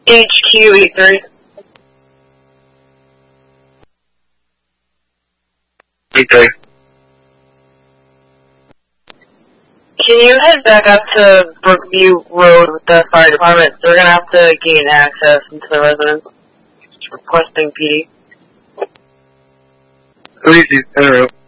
HQ E3. E3. Can you head back up to Brookview Road with the fire department? They're gonna have to gain access into the residence. Requesting PD. Please, interrupt.